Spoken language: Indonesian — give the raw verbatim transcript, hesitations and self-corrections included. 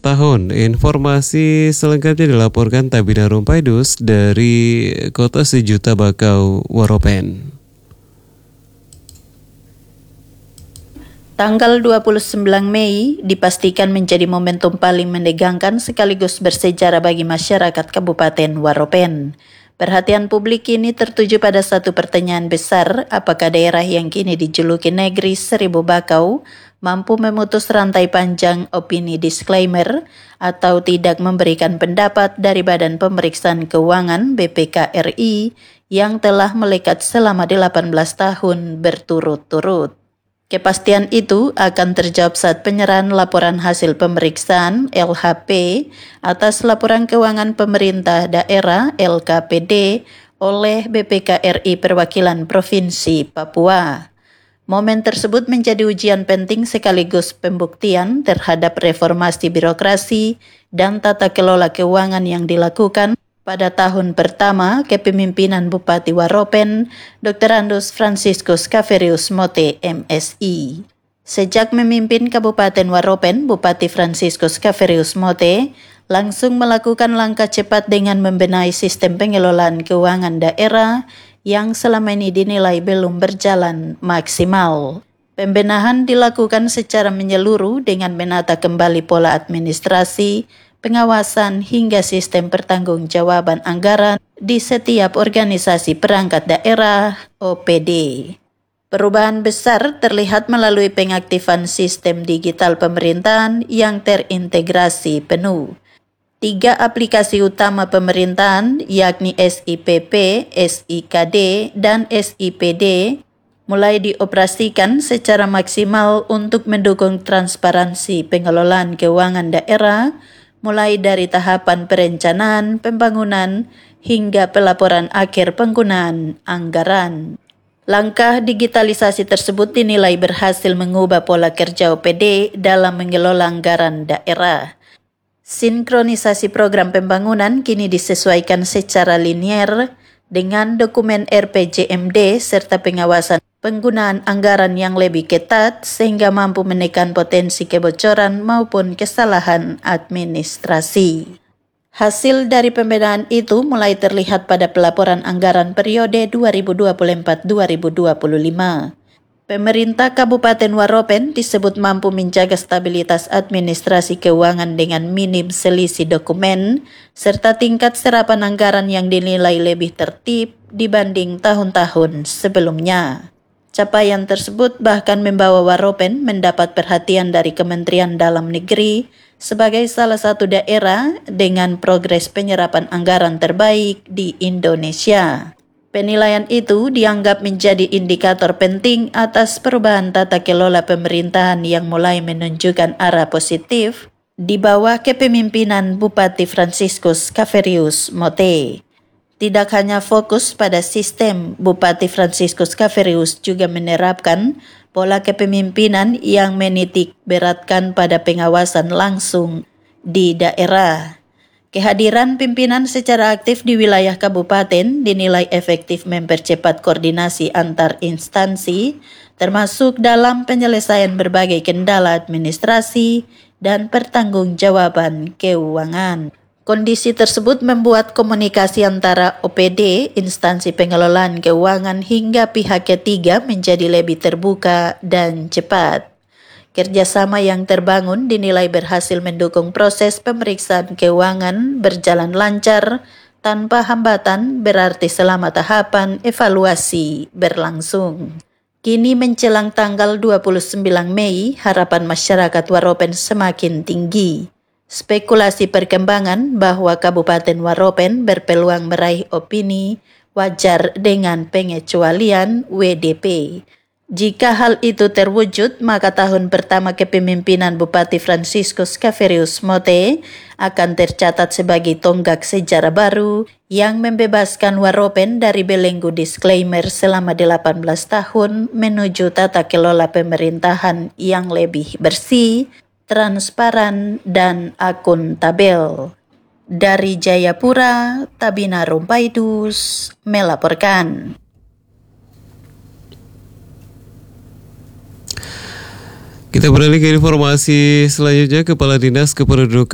tahun. Informasi selengkapnya dilaporkan Tabina Rumpaidus dari Kota Sejuta Bakau, Waropen. Tanggal dua puluh sembilan Mei dipastikan menjadi momentum paling menegangkan sekaligus bersejarah bagi masyarakat Kabupaten Waropen. Perhatian publik kini tertuju pada satu pertanyaan besar, apakah daerah yang kini dijuluki Negeri Seribu Bakau mampu memutus rantai panjang opini disclaimer atau tidak memberikan pendapat dari Badan Pemeriksaan Keuangan B P K R I yang telah melekat selama delapan belas tahun berturut-turut. Kepastian itu akan terjawab saat penyerahan laporan hasil pemeriksaan L H P atas laporan keuangan pemerintah daerah L K P D oleh B P K R I Perwakilan Provinsi Papua. Momen tersebut menjadi ujian penting sekaligus pembuktian terhadap reformasi birokrasi dan tata kelola keuangan yang dilakukan pada tahun pertama kepemimpinan Bupati Waropen, Doktor Andus Franciscus Kaverius Mote, M Si. Sejak memimpin Kabupaten Waropen, Bupati Franciscus Kaverius Mote langsung melakukan langkah cepat dengan membenahi sistem pengelolaan keuangan daerah yang selama ini dinilai belum berjalan maksimal. Pembenahan dilakukan secara menyeluruh dengan menata kembali pola administrasi, pengawasan hingga sistem pertanggungjawaban anggaran di setiap organisasi perangkat daerah O P D. Perubahan besar terlihat melalui pengaktifan sistem digital pemerintahan yang terintegrasi penuh. Tiga aplikasi utama pemerintahan yakni S I P P, S I K D, dan S I P D mulai dioperasikan secara maksimal untuk mendukung transparansi pengelolaan keuangan daerah, mulai dari tahapan perencanaan, pembangunan, hingga pelaporan akhir penggunaan anggaran. Langkah digitalisasi tersebut dinilai berhasil mengubah pola kerja O P D dalam mengelola anggaran daerah. Sinkronisasi program pembangunan kini disesuaikan secara linier dengan dokumen R P J M D serta pengawasan penggunaan anggaran yang lebih ketat sehingga mampu menekan potensi kebocoran maupun kesalahan administrasi. Hasil dari pembenahan itu mulai terlihat pada pelaporan anggaran periode dua ribu dua puluh empat sampai dua ribu dua puluh lima. Pemerintah Kabupaten Waropen disebut mampu menjaga stabilitas administrasi keuangan dengan minim selisih dokumen serta tingkat serapan anggaran yang dinilai lebih tertib dibanding tahun-tahun sebelumnya. Capaian tersebut bahkan membawa Waropen mendapat perhatian dari Kementerian Dalam Negeri sebagai salah satu daerah dengan progres penyerapan anggaran terbaik di Indonesia. Penilaian itu dianggap menjadi indikator penting atas perubahan tata kelola pemerintahan yang mulai menunjukkan arah positif di bawah kepemimpinan Bupati Franciscus Kaverius Mote. Tidak hanya fokus pada sistem, Bupati Franciscus Kaverius juga menerapkan pola kepemimpinan yang menitik beratkan pada pengawasan langsung di daerah. Kehadiran pimpinan secara aktif di wilayah kabupaten dinilai efektif mempercepat koordinasi antar instansi, termasuk dalam penyelesaian berbagai kendala administrasi dan pertanggungjawaban keuangan. Kondisi tersebut membuat komunikasi antara O P D, instansi pengelolaan keuangan hingga pihak ketiga menjadi lebih terbuka dan cepat. Kerjasama yang terbangun dinilai berhasil mendukung proses pemeriksaan keuangan berjalan lancar tanpa hambatan, berarti selama tahapan evaluasi berlangsung. Kini menjelang tanggal dua puluh sembilan Mei, harapan masyarakat Waropen semakin tinggi. Spekulasi perkembangan bahwa Kabupaten Waropen berpeluang meraih opini wajar dengan pengecualian W D P. Jika hal itu terwujud, maka tahun pertama kepemimpinan Bupati Franciscus Kaverius Mote akan tercatat sebagai tonggak sejarah baru yang membebaskan Waropen dari belenggu disclaimer selama delapan belas tahun menuju tata kelola pemerintahan yang lebih bersih, transparan, dan akuntabel. Dari Jayapura, Tabina Rumpaidus melaporkan. Kita beralih ke informasi selanjutnya. Kepala Dinas Kependudukan